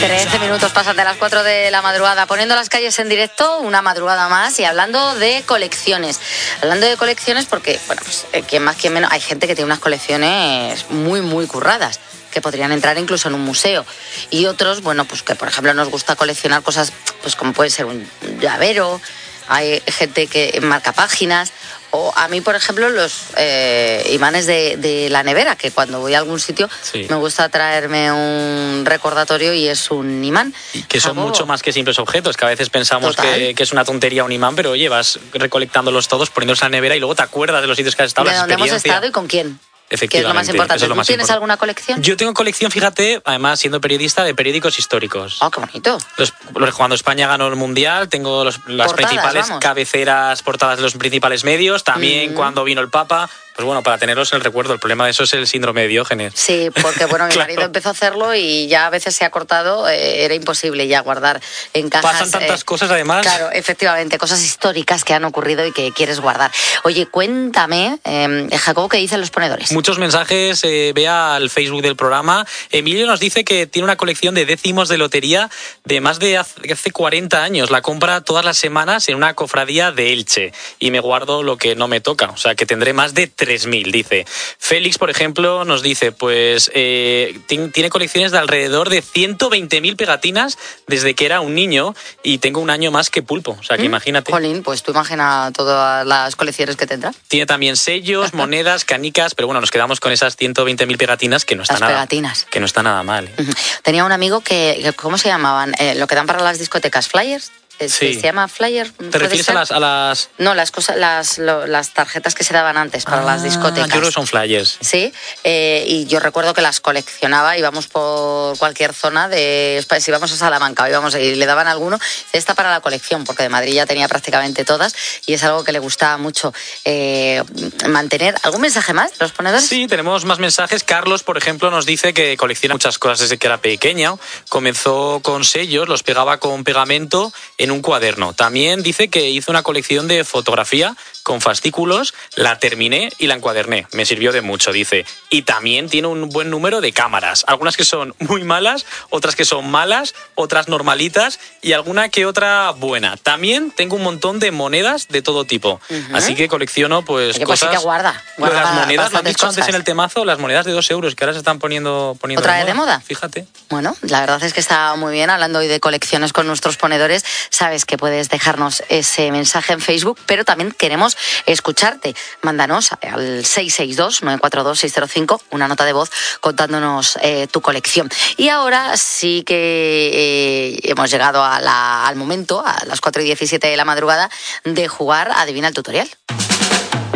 13 minutos pasan de las 4 de la madrugada, poniendo las calles en directo, una madrugada más, y hablando de colecciones. Hablando de colecciones porque, bueno, pues quien más, quien menos, hay gente que tiene unas colecciones muy, muy curradas, que podrían entrar incluso en un museo. Y otros, bueno, pues que por ejemplo nos gusta coleccionar cosas, pues como puede ser un llavero, hay gente que marca páginas, o a mí, por ejemplo, los imanes de la nevera, que cuando voy a algún sitio me gusta traerme un recordatorio y es un imán. Y que son mucho más que simples objetos, que a veces pensamos que es una tontería un imán, pero oye, vas recolectándolos todos, poniéndolos en la nevera y luego te acuerdas de los sitios que has estado, de dónde hemos estado y con quién. Efectivamente, que es lo más importante. ¿Tú tienes alguna colección? Yo tengo colección, fíjate, además siendo periodista, de periódicos históricos. ¡Oh, qué bonito! Cuando España ganó el Mundial, tengo las portadas, principales cabeceras, portadas de los principales medios, también cuando vino el Papa. Pues bueno, para tenerlos en el recuerdo. El problema de eso es el síndrome de Diógenes. Sí, porque bueno, mi marido empezó a hacerlo y ya a veces se ha cortado, era imposible ya guardar en cajas. Pasan tantas cosas además. Claro, efectivamente, cosas históricas que han ocurrido y que quieres guardar. Oye, cuéntame, Jacobo, ¿qué dicen los ponedores? Muchos mensajes, vea al Facebook del programa. Emilio nos dice que tiene una colección de décimos de lotería de más de hace 40 años. La compra todas las semanas en una cofradía de Elche y me guardo lo que no me toca. O sea, que tendré más de 3.000, dice. Félix, por ejemplo, nos dice, pues tiene colecciones de alrededor de 120.000 pegatinas desde que era un niño y tengo un año más que Pulpo. O sea, que imagínate. Jolín, pues tú imagina todas las colecciones que tendrá. Tiene también sellos, monedas, canicas, pero bueno, nos quedamos con esas 120.000 pegatinas que no está nada. Pegatinas. Que no está nada mal. Tenía un amigo que ¿cómo se llamaban? Lo que dan para las discotecas, flyers. Sí. ¿Se llama flyer? ¿Te refieres a las...? No, las tarjetas que se daban antes para las discotecas. Yo creo que son flyers. Sí, y yo recuerdo que las coleccionaba, íbamos por cualquier zona, si íbamos a Salamanca y le daban alguno, esta para la colección, porque de Madrid ya tenía prácticamente todas, y es algo que le gustaba mucho mantener. ¿Algún mensaje más de los ponedores? Sí, tenemos más mensajes. Carlos, por ejemplo, nos dice que colecciona muchas cosas desde que era pequeño. Comenzó con sellos, los pegaba con pegamento en un cuaderno. También dice que hizo una colección de fotografía con fascículos, la terminé y la encuaderné. Me sirvió de mucho, dice. Y también tiene un buen número de cámaras. Algunas que son muy malas, otras que son malas, otras normalitas y alguna que otra buena. También tengo un montón de monedas de todo tipo. Así que colecciono pues cosas... Pues sí que guarda las monedas, lo han dicho antes en el temazo, las monedas de 2 euros que ahora se están poniendo ¿Otra vez de moda? Fíjate. Bueno, la verdad es que está muy bien. Hablando hoy de colecciones con nuestros ponedores, sabes que puedes dejarnos ese mensaje en Facebook, pero también queremos escucharte. Mándanos al 662-942-605 una nota de voz contándonos tu colección. Y ahora sí que hemos llegado al momento, a las 4:17 de la madrugada, de jugar Adivina el tutorial.